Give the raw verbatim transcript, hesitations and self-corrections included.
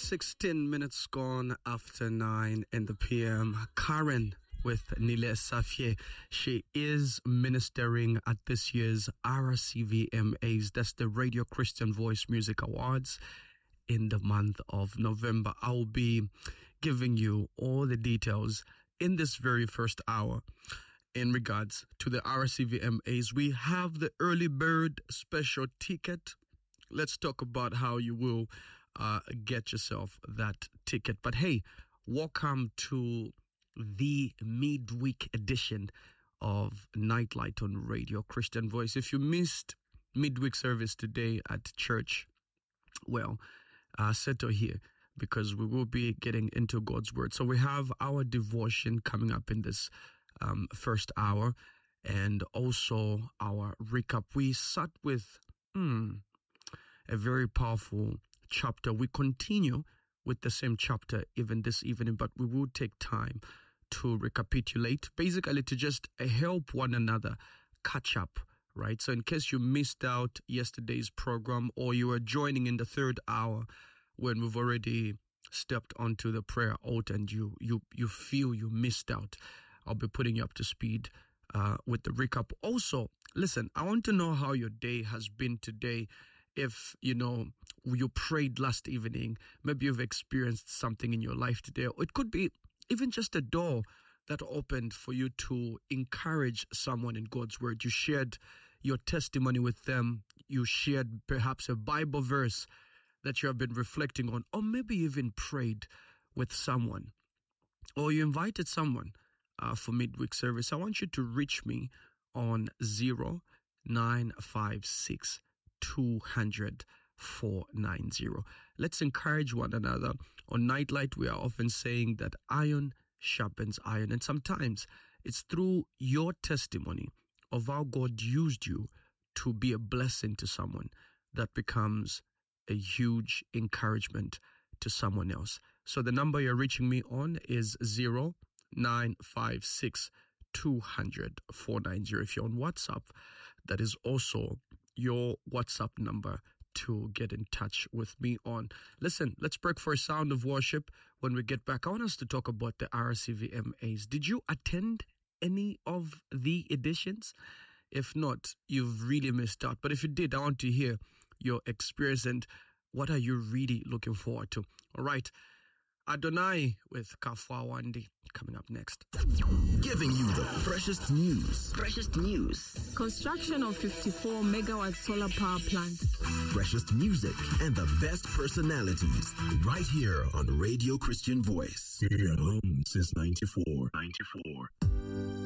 sixteen minutes gone after nine in the P M. Karen with Nile Safie. She is ministering at this year's R C V M As. That's the Radio Christian Voice Music Awards in the month of November. I'll be giving you all the details in this very first hour in regards to the R C V M As. We have the early bird special ticket. Let's talk about how you will uh, get yourself that ticket. But hey, welcome to the midweek edition of Nightlight on Radio Christian Voice. If you missed midweek service today at church, well, uh, settle here because we will be getting into God's Word. So we have our devotion coming up in this um, first hour and also our recap. We sat with hmm, a very powerful chapter. We continue with the same chapter even this evening, but we will take time to recapitulate, basically to just help one another catch up, right? So in case you missed out yesterday's program or you are joining in the third hour when we've already stepped onto the prayer altar and you you you feel you missed out, I'll be putting you up to speed uh, with the recap. Also, listen, I want to know how your day has been today. If, you know, you prayed last evening, maybe you've experienced something in your life today. Or it could be even just a door that opened for you to encourage someone in God's Word. You shared your testimony with them. You shared perhaps a Bible verse that you have been reflecting on, or maybe even prayed with someone, or you invited someone uh, for midweek service. I want you to reach me on zero nine five six two hundred four nine zero. Let's encourage one another. On Nightlight, we are often saying that iron sharpens iron, and sometimes it's through your testimony of how God used you to be a blessing to someone that becomes a huge encouragement to someone else. So the number you're reaching me on is zero nine five six two hundred four nine zero. If you're on WhatsApp, that is also your WhatsApp number to get in touch with me on. Listen, let's break for a sound of worship. When we get back, I want us to talk about the R C V M As. Did you attend any of the editions? If not, you've really missed out. But if you did, I want to hear your experience and what are you really looking forward to. All right. Adonai with Kafwa Wandi coming up next. Giving you the freshest news. Freshest news. Construction of fifty-four megawatt solar power plant. Freshest music and the best personalities. Right here on Radio Christian Voice. Here at home since ninety-four. ninety-four.